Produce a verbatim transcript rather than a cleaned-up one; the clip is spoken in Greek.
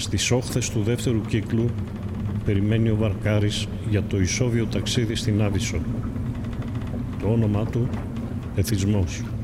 Στις όχθες του δεύτερου κύκλου περιμένει ο Βαρκάρης για το ισόβιο ταξίδι στην Άβυσσο. Το όνομά του Εθισμός.